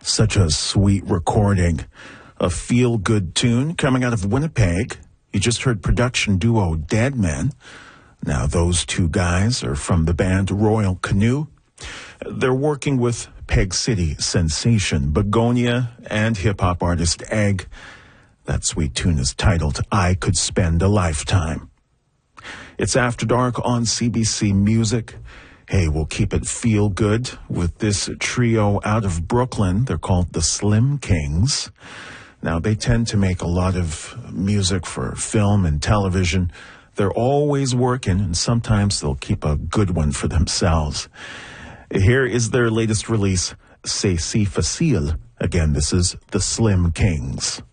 Such a sweet recording. A feel-good tune coming out of Winnipeg. You just heard production duo Deadman. Now those two guys are from the band Royal Canoe. They're working with Peg City sensation Begonia and hip-hop artist Egg. That sweet tune is titled I Could Spend a Lifetime. It's After Dark on CBC Music. Hey, we'll keep it feel good with this trio out of Brooklyn. They're called the Slim Kings. Now, they tend to make a lot of music for film and television. They're always working, and sometimes they'll keep a good one for themselves. Here is their latest release, C'est si facile. Again, this is the Slim Kings.